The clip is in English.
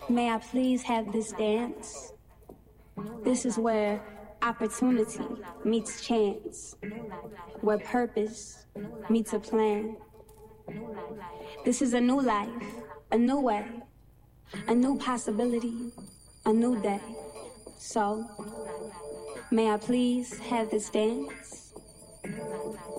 May I please have this dance? This is where opportunity meets chance, where purpose meets a plan. This is a new life, a new way, a new possibility, a new day. So, may I please have this dance?